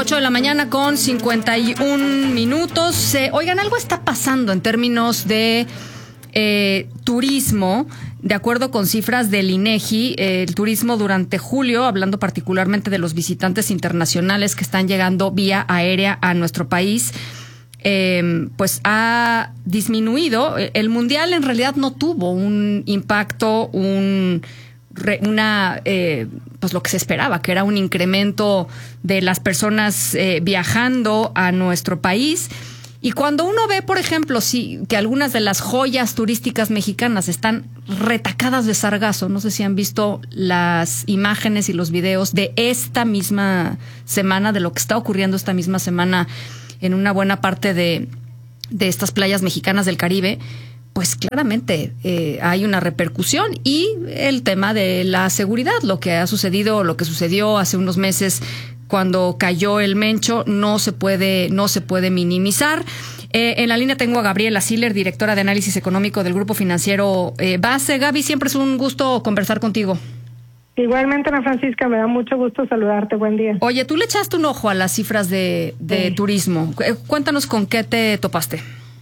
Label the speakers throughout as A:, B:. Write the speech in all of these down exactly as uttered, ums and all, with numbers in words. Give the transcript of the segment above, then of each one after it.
A: ocho de la mañana con cincuenta y un minutos. Eh, oigan, algo está pasando en términos de eh, turismo. De acuerdo con cifras del INEGI, eh, el turismo durante julio, hablando particularmente de los visitantes internacionales que están llegando vía aérea a nuestro país, eh, pues ha disminuido. El Mundial en realidad no tuvo un impacto, un... una eh, pues lo que se esperaba, que era un incremento de las personas eh, viajando a nuestro país. Y cuando uno ve, por ejemplo, sí, que algunas de las joyas turísticas mexicanas están retacadas de sargazo, no sé si han visto las imágenes y los videos de esta misma semana, de lo que está ocurriendo esta misma semana en una buena parte de, de estas playas mexicanas del Caribe, pues claramente eh, hay una repercusión. Y el tema de la seguridad, lo que ha sucedido, lo que sucedió hace unos meses cuando cayó el Mencho, no se puede, no se puede minimizar. Eh, en la línea tengo a Gabriela Siller, directora de análisis económico del Grupo Financiero eh, Base. Gaby, siempre es un gusto conversar contigo.
B: Igualmente, Ana Francisca, me da mucho gusto saludarte. Buen día.
A: Oye, tú le echaste un ojo a las cifras de, de sí. turismo. Cuéntanos con qué te topaste.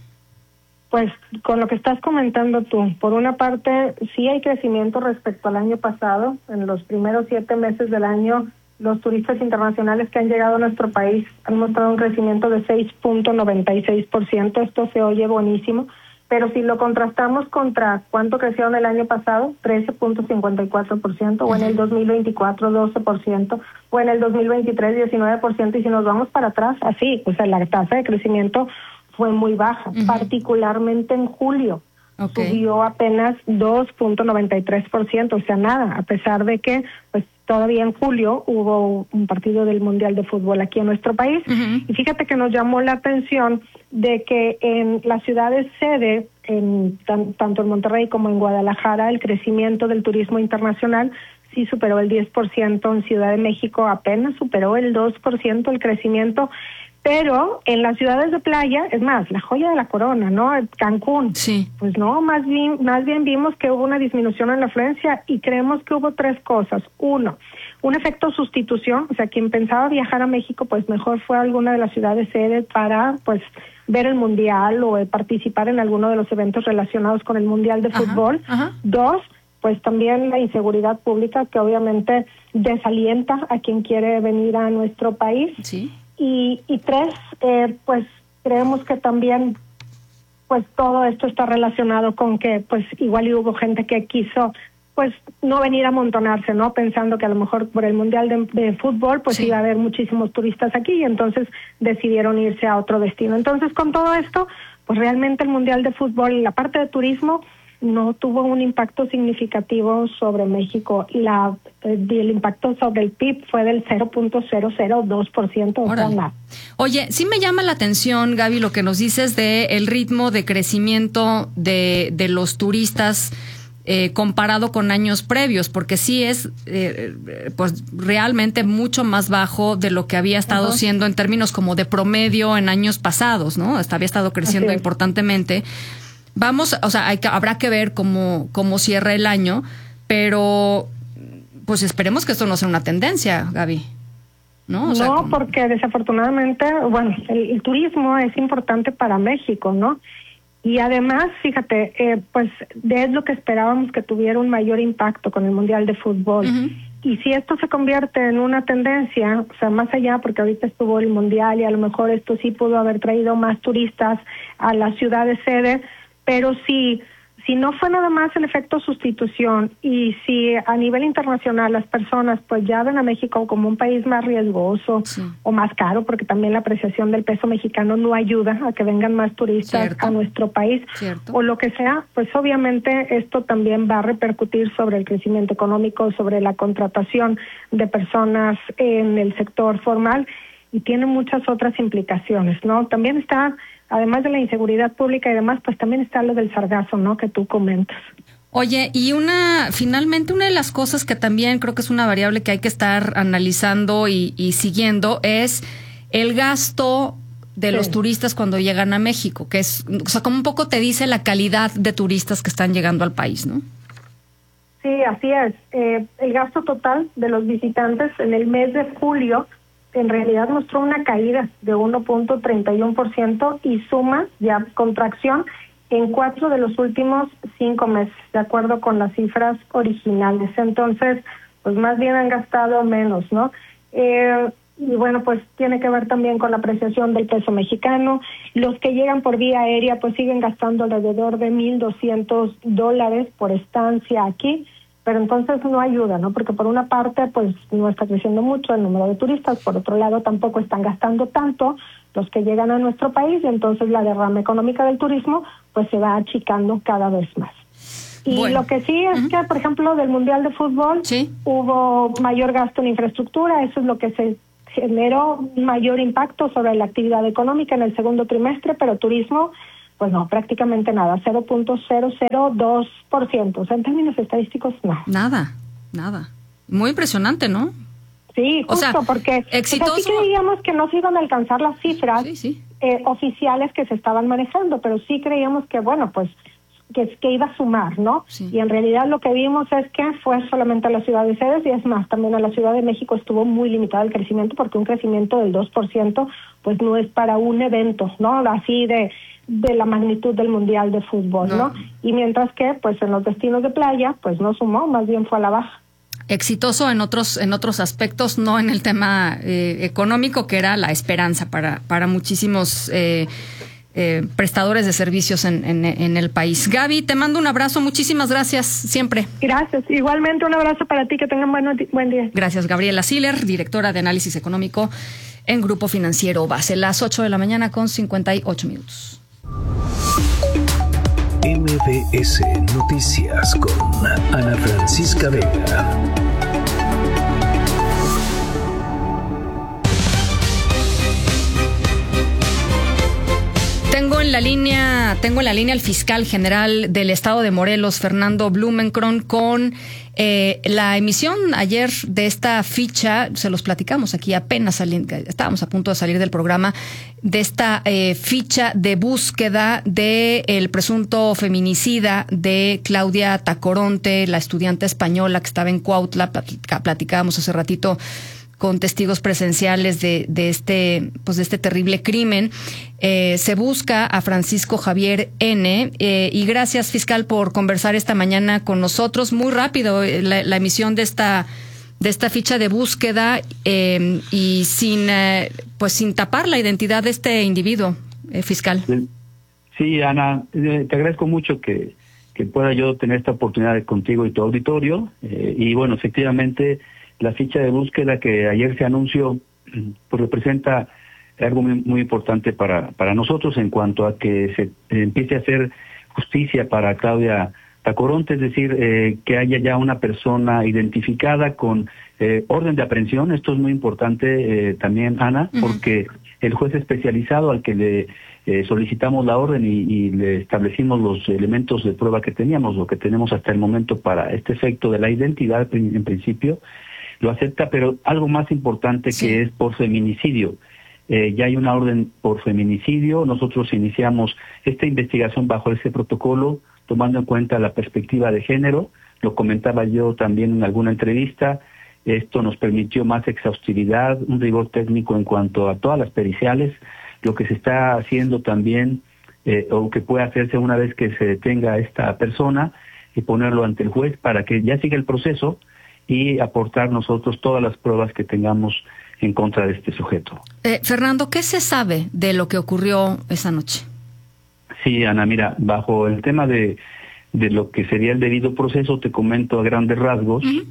B: Pues con lo que estás comentando tú, por una parte sí hay crecimiento respecto al año pasado. En los primeros siete meses del año, los turistas internacionales que han llegado a nuestro país han mostrado un crecimiento de seis punto noventa y seis por ciento. Esto se oye buenísimo, pero si lo contrastamos contra cuánto crecieron el año pasado, trece punto cincuenta y cuatro por ciento, o en el dos mil veinticuatro, doce por ciento, o en el dos mil veintitrés, diecinueve por ciento, y si nos vamos para atrás, así, o sea, la tasa de crecimiento fue muy baja, uh-huh. particularmente en julio. Okay. Subió apenas dos punto noventa y tres por ciento, o sea, nada, a pesar de que pues todavía en julio hubo un partido del Mundial de Fútbol aquí en nuestro país. Uh-huh. Y fíjate que nos llamó la atención de que en las ciudades sede, en tan, tanto en Monterrey como en Guadalajara, el crecimiento del turismo internacional sí superó el diez por ciento, en Ciudad de México apenas superó el dos por ciento el crecimiento. Pero en las ciudades de playa, es más, la joya de la corona, ¿no? Cancún.
A: Sí.
B: Pues no, más bien, más bien vimos que hubo una disminución en la afluencia y creemos que hubo tres cosas. Uno, un efecto sustitución, o sea, quien pensaba viajar a México, pues mejor fue a alguna de las ciudades sede para, pues, ver el Mundial o participar en alguno de los eventos relacionados con el Mundial de ajá, Fútbol. Ajá. Dos, pues también la inseguridad pública, que obviamente desalienta a quien quiere venir a nuestro país.
A: Sí.
B: Y, y tres, eh, pues creemos que también pues todo esto está relacionado con que pues igual y hubo gente que quiso pues no venir a amontonarse, ¿no? Pensando que a lo mejor por el Mundial de, de Fútbol pues sí. iba a haber muchísimos turistas aquí y entonces decidieron irse a otro destino. Entonces con todo esto, pues realmente el Mundial de Fútbol y la parte de turismo no tuvo un impacto significativo sobre México. La, el impacto sobre el P I B fue del cero punto cero cero dos por ciento.
A: Oye, sí me llama la atención, Gaby, lo que nos dices de el ritmo de crecimiento de, de los turistas eh, comparado con años previos, porque sí es eh, pues realmente mucho más bajo de lo que había estado uh-huh. siendo en términos como de promedio en años pasados, ¿no? Hasta había estado creciendo importantemente. Vamos, o sea, hay que, habrá que ver cómo, cómo cierra el año, pero pues esperemos que esto no sea una tendencia, Gaby. No, o sea,
B: no
A: como...
B: porque desafortunadamente, bueno, el, el turismo es importante para México, ¿no? Y además, fíjate, eh, pues es lo que esperábamos que tuviera un mayor impacto con el Mundial de Fútbol. Uh-huh. Y si esto se convierte en una tendencia, o sea, más allá, porque ahorita estuvo el Mundial y a lo mejor esto sí pudo haber traído más turistas a las ciudades sede, pero si, si no fue nada más el efecto sustitución y si a nivel internacional las personas pues ya ven a México como un país más riesgoso sí. o más caro, porque también la apreciación del peso mexicano no ayuda a que vengan más turistas Cierto. a nuestro país, Cierto. o lo que sea, pues obviamente esto también va a repercutir sobre el crecimiento económico, sobre la contratación de personas en el sector formal y tiene muchas otras implicaciones, ¿no? También está... Además de la inseguridad pública y demás, pues también está lo del sargazo, ¿no? Que tú comentas.
A: Oye, y una, finalmente una de las cosas que también creo que es una variable que hay que estar analizando y, y siguiendo es el gasto de sí. los turistas cuando llegan a México, que es, o sea, como un poco te dice la calidad de turistas que están llegando al país, ¿no?
B: Sí, así es. Eh, el gasto total de los visitantes en el mes de julio en realidad mostró una caída de uno punto treinta y uno por ciento y suma ya contracción en cuatro de los últimos cinco meses, de acuerdo con las cifras originales. Entonces, pues más bien han gastado menos, ¿no? Eh, y bueno, pues tiene que ver también con la apreciación del peso mexicano. Los que llegan por vía aérea, pues siguen gastando alrededor de mil doscientos dólares por estancia aquí, pero entonces no ayuda, ¿no? Porque por una parte, pues no está creciendo mucho el número de turistas, por otro lado tampoco están gastando tanto los que llegan a nuestro país, y entonces la derrama económica del turismo pues se va achicando cada vez más. Y bueno, lo que sí es uh-huh. que, por ejemplo, del Mundial de Fútbol ¿Sí? hubo mayor gasto en infraestructura, eso es lo que se generó mayor impacto sobre la actividad económica en el segundo trimestre, pero turismo, pues no, prácticamente nada, cero punto cero cero dos por ciento. O sea, en términos estadísticos, nada.
A: Nada, nada. Muy impresionante, ¿no?
B: Sí, justo, o sea, porque
A: exitoso.
B: O sea, sí creíamos que no se iban a alcanzar las cifras sí, sí. Eh, oficiales que se estaban manejando, pero sí creíamos que, bueno, pues que, que iba a sumar, ¿no? Sí. Y en realidad lo que vimos es que fue solamente a la ciudad de sedes, y es más, también a la Ciudad de México estuvo muy limitado el crecimiento, porque un crecimiento del dos por ciento pues no es para un evento, ¿no? Así de de la magnitud del Mundial de Fútbol, ¿no? ¿no? Y mientras que, pues en los destinos de playa, pues no sumó, más bien fue a la baja.
A: Exitoso en otros en otros aspectos, no en el tema eh, económico, que era la esperanza para para muchísimos eh, eh, prestadores de servicios en, en, en el país. Gaby, te mando un abrazo, muchísimas gracias siempre.
B: Gracias, igualmente un abrazo para ti, que tengan buen, buen día.
A: Gracias, Gabriela Siller, directora de análisis económico en Grupo Financiero Base. Las ocho de la mañana con cincuenta y ocho minutos.
C: M B S Noticias con Ana Francisca Vega.
A: Tengo en la línea, tengo en la línea al fiscal general del estado de Morelos, Fernando Blumenkron, con eh, la emisión ayer de esta ficha. Se los platicamos aquí apenas saliendo, estábamos a punto de salir del programa, de esta eh, ficha de búsqueda de el presunto feminicida de Claudia Tacoronte, la estudiante española que estaba en Cuautla. Platicábamos hace ratito con testigos presenciales de, de este, pues de este terrible crimen. Eh, se busca a Francisco Javier N. Eh, y gracias, fiscal, por conversar esta mañana con nosotros. Muy rápido eh, la, la emisión de esta de esta ficha de búsqueda eh, y sin eh, pues sin tapar la identidad de este individuo, eh, fiscal.
D: Sí, Ana, eh, te agradezco mucho que que pueda yo tener esta oportunidad contigo y tu auditorio. Eh, y bueno, efectivamente, la ficha de búsqueda que ayer se anunció, pues representa algo muy, muy importante para, para nosotros en cuanto a que se empiece a hacer justicia para Claudia Tacoronte, es decir, eh, que haya ya una persona identificada con eh, orden de aprehensión. Esto es muy importante eh, también, Ana, uh-huh. porque el juez especializado al que le eh, solicitamos la orden y, y le establecimos los elementos de prueba que teníamos, lo que tenemos hasta el momento para este efecto de la identidad en principio, lo acepta, pero algo más importante sí. que es por feminicidio. Eh, ya hay una orden por feminicidio. Nosotros iniciamos esta investigación bajo ese protocolo, tomando en cuenta la perspectiva de género. Lo comentaba yo también en alguna entrevista. Esto nos permitió más exhaustividad, un rigor técnico en cuanto a todas las periciales, lo que se está haciendo también, eh, o que puede hacerse una vez que se detenga a esta persona, y ponerlo ante el juez para que ya siga el proceso y aportar nosotros todas las pruebas que tengamos en contra de este sujeto.
A: Eh, Fernando, ¿qué se sabe de lo que ocurrió esa noche?
D: Sí, Ana, mira, bajo el tema de, de lo que sería el debido proceso, te comento a grandes rasgos uh-huh.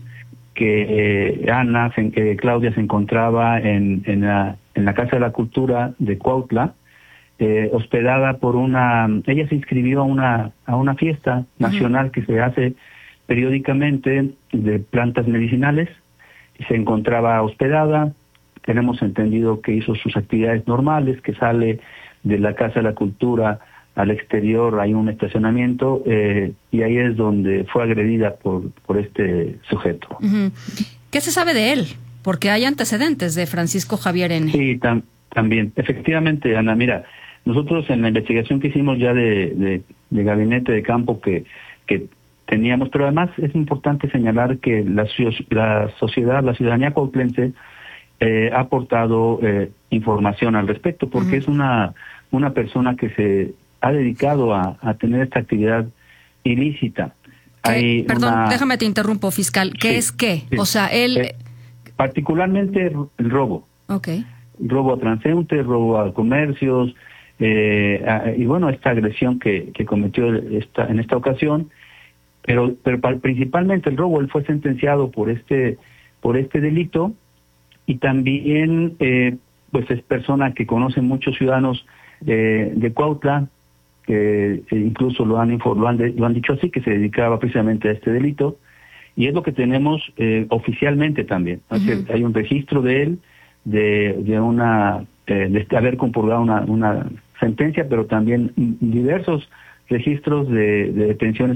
D: que eh, Ana, se, que Claudia se encontraba en, en, la, en la Casa de la Cultura de Cuautla, eh, hospedada por una... Ella se inscribió a una, a una fiesta nacional uh-huh. que se hace periódicamente de plantas medicinales, y se encontraba hospedada. Tenemos entendido que hizo sus actividades normales, que sale de la Casa de la Cultura al exterior, hay un estacionamiento, eh, y ahí es donde fue agredida por, por este sujeto.
A: Uh-huh. ¿Qué se sabe de él? Porque hay antecedentes de Francisco Javier N.
D: Sí, tam, también. Efectivamente, Ana, mira, nosotros en la investigación que hicimos ya de, de, de gabinete de campo que, que teníamos, pero además es importante señalar que la, la sociedad, la ciudadanía cuautlense eh, ha aportado eh, información al respecto, porque uh-huh. es una, una persona que se ha dedicado a, a tener esta actividad ilícita. Hay
A: Perdón,
D: una...
A: déjame te interrumpo, fiscal. ¿Qué sí, es qué? Sí. O sea, él...
D: Eh, particularmente el robo.
A: Okay.
D: Robo a transeúntes, robo a comercios, eh, a, y bueno, esta agresión que, que cometió esta, en esta ocasión, pero, pero principalmente el robo. Él fue sentenciado por este, por este delito, y también eh, pues es persona que conoce muchos ciudadanos eh, de Cuautla, que eh, incluso lo han, lo, han de, lo han dicho así, que se dedicaba precisamente a este delito, y es lo que tenemos eh, oficialmente también. Uh-huh. Así, hay un registro de él, de, de una eh, de haber compurgado una, una sentencia, pero también diversos registros de, de detenciones